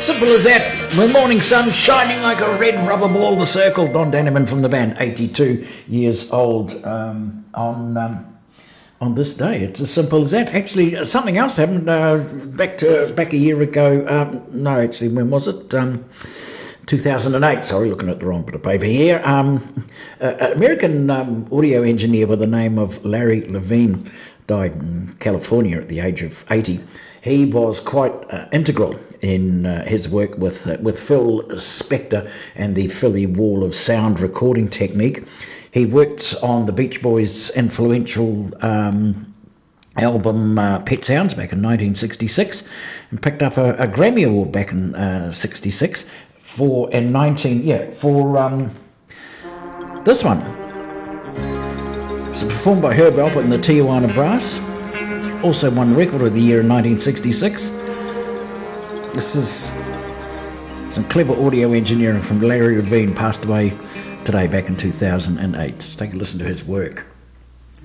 Simple as that. The morning sun shining like a red rubber ball. The Circle. Don Danneman from the band, 82 years old on this day. It's as simple as that. Actually, something else happened back a year ago. No, actually, when was it? 2008. Sorry, looking at the wrong bit of paper here. An American audio engineer by the name of Larry Levine died in California at the age of 80. He was quite integral in his work with Phil Spector and the Philly Wall of Sound recording technique. He worked on the Beach Boys' influential album Pet Sounds back in 1966 and picked up a Grammy Award back in 66 for this one. It's performed by Herb Alpert and the Tijuana Brass. Also won Record of the Year in 1966. This is some clever audio engineering from Larry Levine, passed away today back in 2008. Let's take a listen to his work.